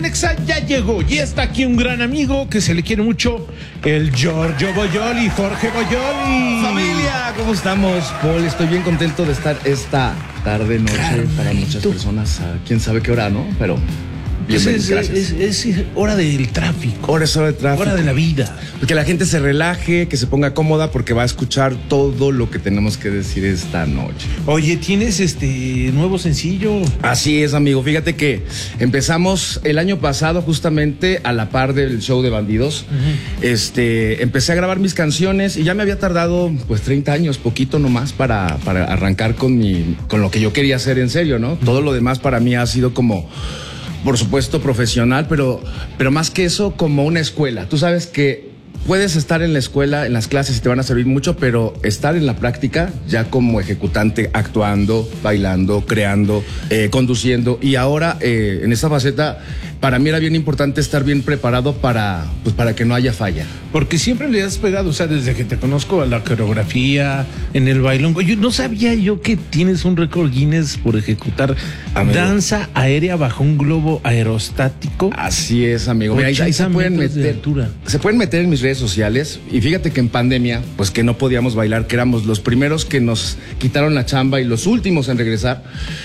Exa ya llegó y está aquí un gran amigo que se le quiere mucho, el Giorgio Boioli, Jorge Boioli. Familia, ¿cómo estamos, Paul? Estoy bien contento de estar esta tarde, noche, para muchas personas, quién sabe qué hora, ¿no? Pero gracias. Es hora del tráfico. Hora de tráfico. Hora de la vida. Que la gente se relaje, que se ponga cómoda porque va a escuchar todo lo que tenemos que decir esta noche. Oye, ¿tienes nuevo sencillo? Así es, amigo. Fíjate que empezamos el año pasado justamente a la par del show de Bandidos. Empecé a grabar mis canciones y ya me había tardado pues 30 años, poquito nomás para arrancar con lo que yo quería hacer en serio, ¿no? Todo lo demás para mí ha sido como, por supuesto, profesional, pero más que eso, como una escuela. Tú sabes que puedes estar en la escuela, en las clases y te van a servir mucho, pero estar en la práctica ya como ejecutante, actuando, bailando, creando, conduciendo. Y ahora, en esta faceta, para mí era bien importante estar bien preparado para que no haya falla. Porque siempre le has pegado, o sea, desde que te conozco, a la coreografía, en el bailongo. Yo no sabía que tienes un récord Guinness por ejecutar danza aérea bajo un globo aerostático. Así es, amigo. Mira, ahí se pueden meter. Se pueden meter en mis redes sociales. Y fíjate que en pandemia, pues que no podíamos bailar, que éramos los primeros que nos quitaron la chamba y los últimos en regresar.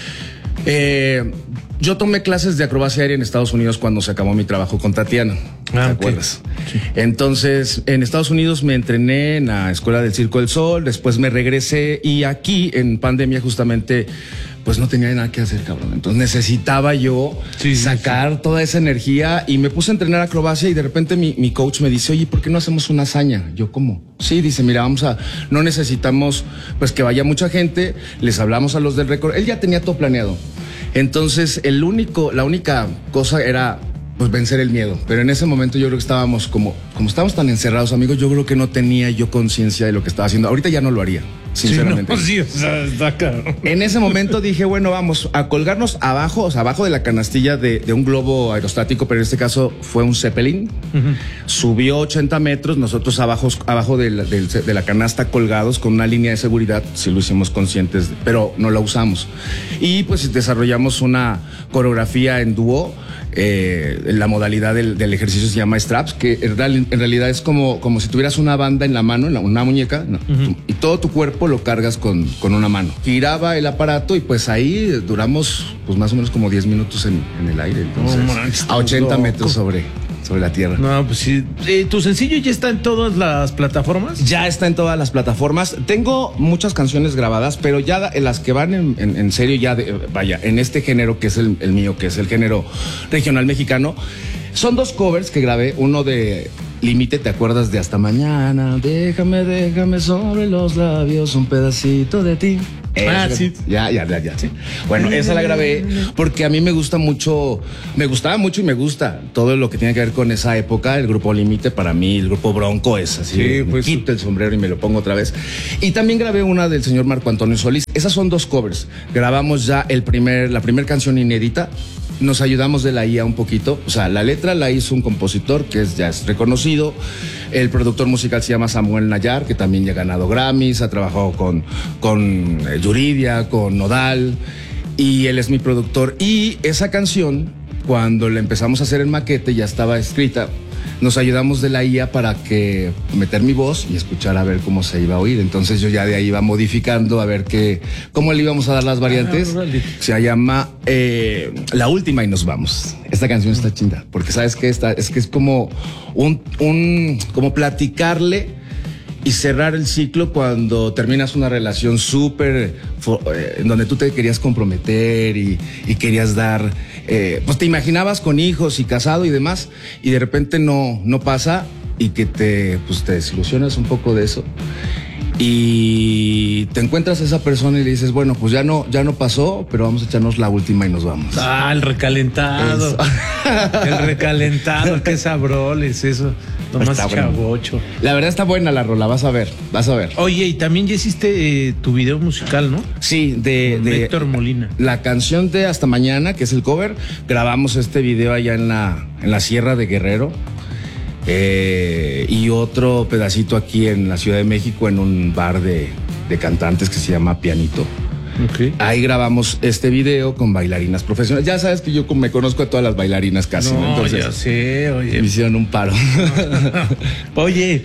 Yo tomé clases de acrobacia aérea en Estados Unidos cuando se acabó mi trabajo con Tatiana. ¿Te acuerdas? Sí. Entonces, en Estados Unidos me entrené en la Escuela del Circo del Sol, después me regresé y aquí en pandemia justamente pues no tenía nada que hacer, cabrón. Entonces necesitaba yo sacar toda esa energía y me puse a entrenar acrobacia y de repente mi coach me dice, oye, ¿por qué no hacemos una hazaña? Yo, ¿cómo? Sí, dice, mira, no necesitamos pues que vaya mucha gente, les hablamos a los del récord. Él ya tenía todo planeado. Entonces, la única cosa era pues vencer el miedo. Pero en ese momento yo creo que estábamos como estábamos tan encerrados, amigos, yo creo que no tenía yo conciencia de lo que estaba haciendo. Ahorita ya no lo haría, sinceramente. Sí, o sea, está claro. En ese momento dije, bueno, vamos a colgarnos abajo, o sea, abajo de la canastilla de un globo aerostático, pero en este caso fue un Zeppelin. Subió 80 metros, nosotros abajo de la canasta colgados con una línea de seguridad, sí lo hicimos conscientes, pero no la usamos. Y pues desarrollamos una coreografía en dúo. La modalidad del ejercicio se llama straps, que en realidad es como si tuvieras una banda en la mano, una muñeca, y todo tu cuerpo lo cargas con una mano. Giraba el aparato y pues ahí duramos pues más o menos como 10 minutos en el aire, entonces a 80 metros sobre la tierra. No, pues sí. ¿Tu sencillo ya está en todas las plataformas? Ya está en todas las plataformas. Tengo muchas canciones grabadas, pero ya en las que van en serio, ya en este género que es el mío, que es el género regional mexicano, son 2 covers que grabé. Uno de Límite, ¿te acuerdas de Hasta Mañana? Déjame sobre los labios un pedacito de ti. Sí. Ya, sí. Bueno, esa la grabé porque a mí me gustaba mucho y me gusta todo lo que tiene que ver con esa época. El grupo Límite, para mí, el grupo Bronco es así. Sí, pues, quito el sombrero y me lo pongo otra vez. Y también grabé una del señor Marco Antonio Solís. Esas son 2 covers. Grabamos ya la primera canción inédita. Nos ayudamos de la IA un poquito. O sea, la letra la hizo un compositor que ya es reconocido. El productor musical se llama Samuel Nayar, que también ya ha ganado Grammys, ha trabajado con Yuridia, con Nodal, y él es mi productor. Y esa canción, cuando la empezamos a hacer en maquete, ya estaba escrita. Nos ayudamos de la IA para que meter mi voz y escuchar a ver cómo se iba a oír. Entonces yo ya de ahí iba modificando a ver cómo le íbamos a dar las variantes. Se llama La Última y Nos Vamos. Esta canción está chinda, porque sabes que es como como platicarle y cerrar el ciclo cuando terminas una relación súper en donde tú te querías comprometer y querías dar, pues te imaginabas con hijos y casado y demás, y de repente no pasa, y que te desilusionas un poco de eso y te encuentras a esa persona y le dices, bueno, pues ya no pasó, pero vamos a echarnos la última y nos vamos. El recalentado. Eso. El recalentado, qué sabroles eso. Nomás chavocho. La verdad está buena la rola, vas a ver. Oye, y también ya hiciste tu video musical, ¿no? Sí, de Héctor Molina. La canción de Hasta Mañana, que es el cover. Grabamos este video allá en la Sierra de Guerrero. Y otro pedacito aquí en la Ciudad de México, en un bar de cantantes que se llama Pianito. Okay. Ahí grabamos este video con bailarinas profesionales. Ya sabes que yo me conozco a todas las bailarinas casi, ¿no? Entonces, ya sé, oye. Me hicieron un paro. Oye,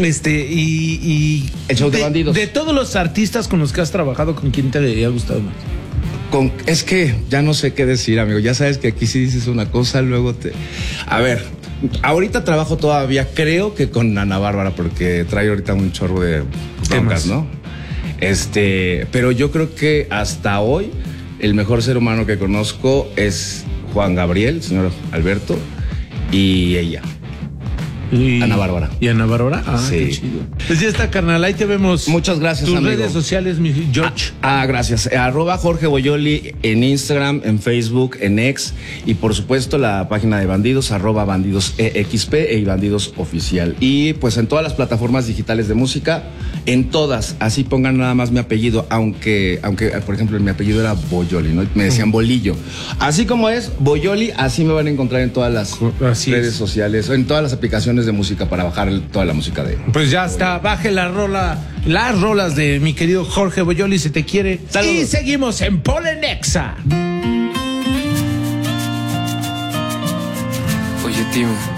y el show de bandidos. De todos los artistas con los que has trabajado, ¿con quién te ha gustado más? Es que ya no sé qué decir, amigo. Ya sabes que aquí si dices una cosa, luego te... A ver, ahorita trabajo todavía, creo que con Ana Bárbara, porque trae ahorita un chorro de broncas, ¿no? Pero yo creo que hasta hoy el mejor ser humano que conozco es Juan Gabriel, señor Alberto, y ella. Ana Bárbara. ¿Y Ana Bárbara? Ah, sí. Qué chido. Pues ya está, carnal, ahí te vemos. Muchas gracias, tus amigo. Redes sociales, mi George. Gracias. @Jorge Boyoli en Instagram, en Facebook, en X, y por supuesto la página de Bandidos, @BandidosEXP y Bandidos Oficial. Y pues en todas las plataformas digitales de música, en todas, así pongan nada más mi apellido, aunque por ejemplo mi apellido era Boyoli, ¿no? Me decían Bolillo. Así como es Boyoli, así me van a encontrar en todas las redes sociales, en todas las aplicaciones de música para bajar toda la música de... Pues ya está, baje las rolas de mi querido Jorge Boyoli, se te quiere. Saludos. Y seguimos en Polenexa. Oye, Timo.